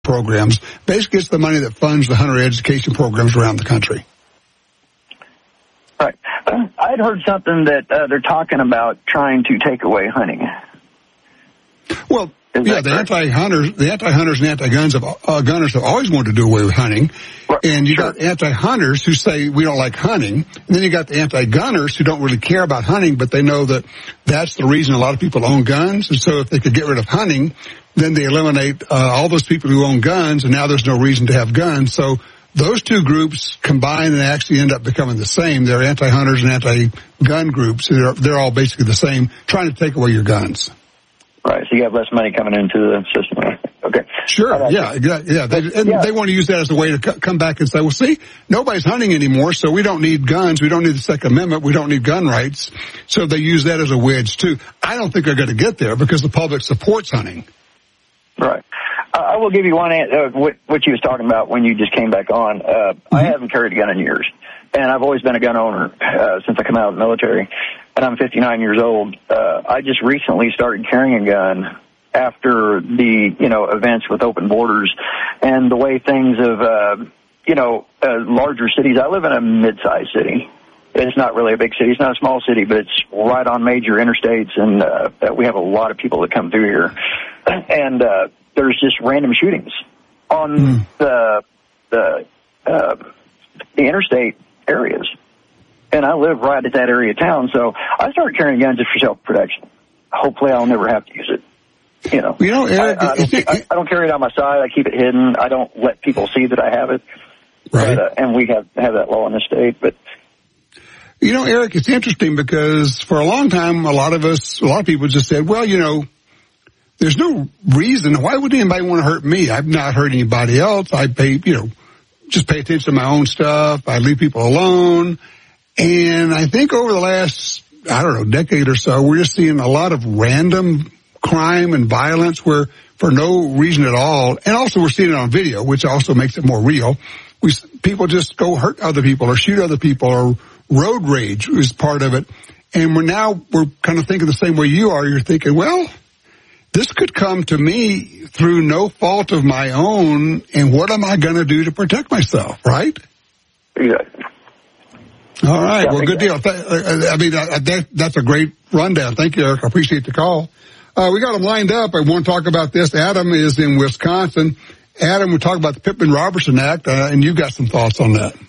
programs. Basically, it's the money that funds the hunter education programs around the country. Right. I'd heard something that they're talking about trying to take away hunting. Well, yeah, the anti-hunters and anti-gunners have always wanted to do away with hunting. Right. And you got anti-hunters who say we don't like hunting. And then you got the anti-gunners who don't really care about hunting, but they know that that's the reason a lot of people own guns. And so if they could get rid of hunting, then they eliminate all those people who own guns, and now there's no reason to have guns. So those two groups combine and actually end up becoming the same. They're anti-hunters and anti-gun groups. They're all basically the same, trying to take away your guns. Right, so you have less money coming into the system. Okay. Sure, yeah. They want to use that as a way to come back and say, well, see, nobody's hunting anymore, so we don't need guns. We don't need the Second Amendment. We don't need gun rights. So they use that as a wedge, too. I don't think they're going to get there because the public supports hunting. Right. I will give you one what you was talking about when you just came back on. I haven't carried a gun in years, and I've always been a gun owner since I came out of the military, and I'm 59 years old. I just recently started carrying a gun after the, events with open borders and the way things of, larger cities. I live in a mid-sized city. It's not really a big city. It's not a small city, but it's right on major interstates, and we have a lot of people that come through here. And there's just random shootings on the interstate areas. And I live right at that area of town, so I started carrying guns just for self-protection. Hopefully I'll never have to use it. Eric, I don't carry it on my side. I keep it hidden. I don't let people see that I have it. Right. And we have that law in the state, but Eric, it's interesting because for a long time, a lot of people just said, well, there's no reason. Why would anybody want to hurt me? I've not hurt anybody else. I just pay attention to my own stuff. I leave people alone. And I think over the last, decade or so, we're just seeing a lot of random crime and violence where for no reason at all. And also we're seeing it on video, which also makes it more real. People just go hurt other people or shoot other people, or road rage is part of it. And we're kind of thinking the same way you are. You're thinking, well, this could come to me through no fault of my own, and what am I going to do to protect myself, right? Exactly. All right. Yeah, well, good deal. That's a great rundown. Thank you, Eric. I appreciate the call. We got them lined up. I want to talk about this. Adam is in Wisconsin. Adam, we're talking about the Pittman-Robertson Act, and you've got some thoughts on that.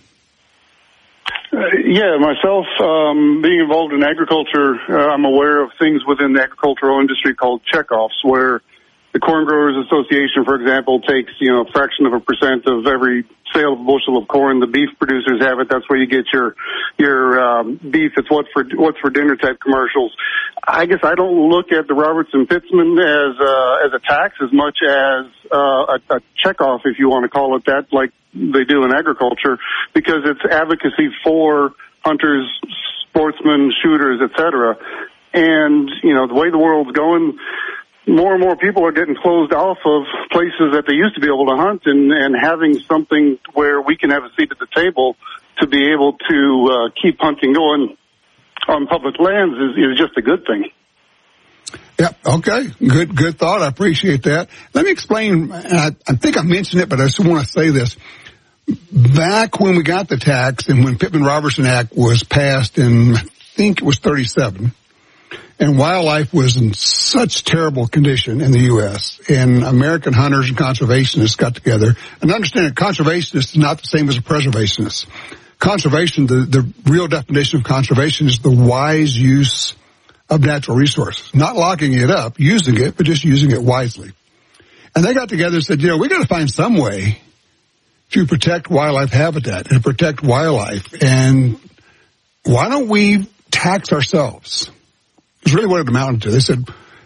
Myself, being involved in agriculture, I'm aware of things within the agricultural industry called checkoffs, where the Corn Growers Association, for example, takes, a fraction of a % of every sale of a bushel of corn. The beef producers have it. That's where you get your beef. It's what's for dinner type commercials. I guess I don't look at the Robertson-Pittman as a tax as much as a checkoff, if you want to call it that, like they do in agriculture, because it's advocacy for hunters, sportsmen, shooters, etc. And, the way the world's going, more and more people are getting closed off of places that they used to be able to hunt, and having something where we can have a seat at the table to be able to keep hunting going on public lands is just a good thing. Yep. Okay. Good thought. I appreciate that. Let me explain. I think I mentioned it, but I just want to say this. Back when we got the tax and when Pittman-Robertson Act was passed in, I think it was 37, and wildlife was in such terrible condition in the U.S., and American hunters and conservationists got together. And understand that conservationist is not the same as a preservationist. Conservation, the real definition of conservation is the wise use of natural resources. Not locking it up, using it, but just using it wisely. And they got together and said, we got to find some way to protect wildlife habitat and protect wildlife. And why don't we tax ourselves? It's really what it amounted to. They said,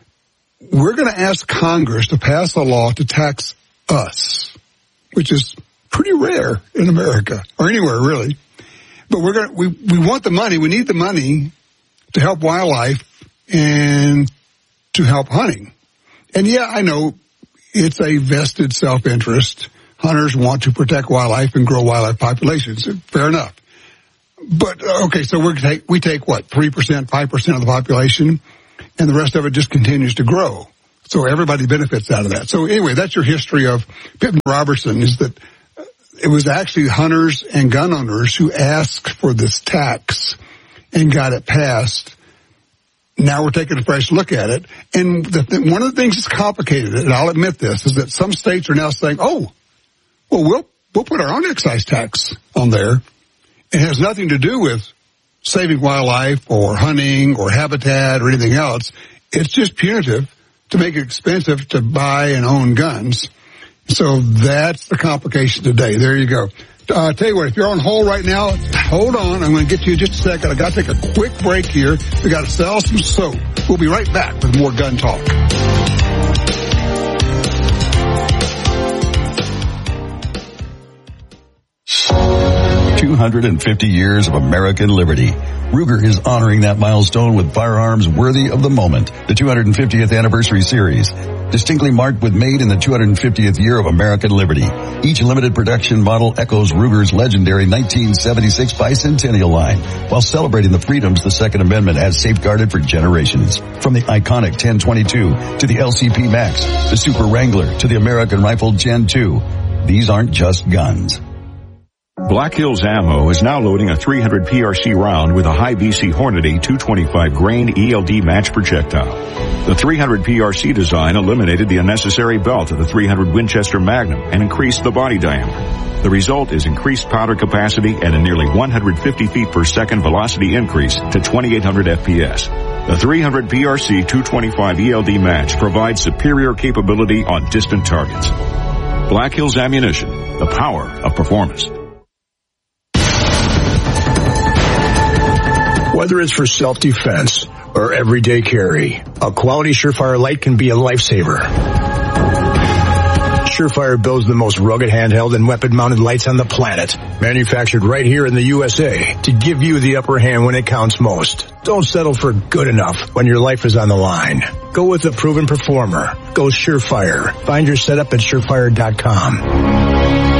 we're going to ask Congress to pass a law to tax us, which is pretty rare in America, or anywhere really. But we want the money. We need the money to help wildlife and to help hunting. And I know it's a vested self-interest. Hunters want to protect wildlife and grow wildlife populations. Fair enough. But, okay, so we take what, 3%, 5% of the population, and the rest of it just continues to grow. So everybody benefits out of that. So anyway, that's your history of Pittman Robertson, is that it was actually hunters and gun owners who asked for this tax and got it passed. Now we're taking a fresh look at it. And one of the things that's complicated, and I'll admit this, is that some states are now saying, oh, well, we'll put our own excise tax on there. It has nothing to do with saving wildlife or hunting or habitat or anything else. It's just punitive to make it expensive to buy and own guns. So that's the complication today. There you go. Tell you what, if you're on hold right now, hold on. I'm going to get to you in just a second. I got to take a quick break here. We got to sell some soap. We'll be right back with more Gun Talk. 250 years of American liberty. Ruger is honoring that milestone with firearms worthy of the moment. The 250th Anniversary Series, distinctly marked with made in the 250th year of American liberty. Each limited production model echoes Ruger's legendary 1976 bicentennial line, while celebrating the freedoms the Second Amendment has safeguarded for generations. From the iconic 1022 to the LCP Max, the Super Wrangler to the American Rifle Gen 2. These aren't just guns. Black Hills Ammo is now loading a 300 PRC round with a high BC Hornady 225 grain ELD match projectile. The 300 PRC design eliminated the unnecessary belt of the 300 Winchester Magnum and increased the body diameter. The result is increased powder capacity and a nearly 150 feet per second velocity increase to 2,800 FPS. The 300 PRC 225 ELD match provides superior capability on distant targets. Black Hills Ammunition, the power of performance. Whether it's for self-defense or everyday carry, a quality Surefire light can be a lifesaver. Surefire builds the most rugged handheld and weapon-mounted lights on the planet, manufactured right here in the USA to give you the upper hand when it counts most. Don't settle for good enough when your life is on the line. Go with a proven performer. Go Surefire. Find your setup at surefire.com.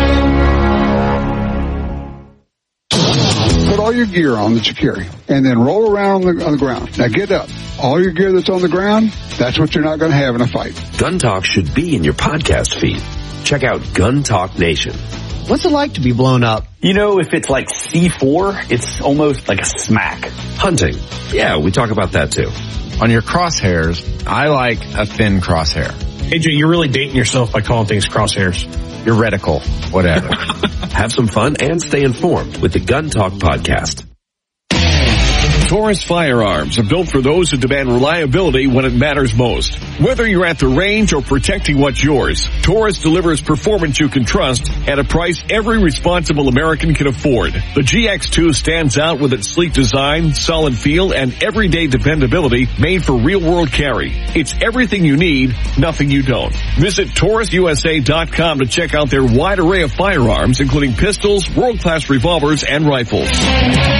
Put all your gear on that you carry, and then roll around on the ground. Now get up. All your gear that's on the ground, that's what you're not going to have in a fight. Gun Talk should be in your podcast feed. Check out Gun Talk Nation. What's it like to be blown up? You know, if it's like C4, it's almost like a smack. Hunting. Yeah, we talk about that too. On your crosshairs, I like a thin crosshair. AJ, you're really dating yourself by calling things crosshairs. Your reticle, whatever. Have some fun and stay informed with the Gun Talk podcast. Taurus firearms are built for those who demand reliability when it matters most. Whether you're at the range or protecting what's yours, Taurus delivers performance you can trust at a price every responsible American can afford. The GX2 stands out with its sleek design, solid feel, and everyday dependability made for real-world carry. It's everything you need, nothing you don't. Visit TaurusUSA.com to check out their wide array of firearms, including pistols, world-class revolvers, and rifles.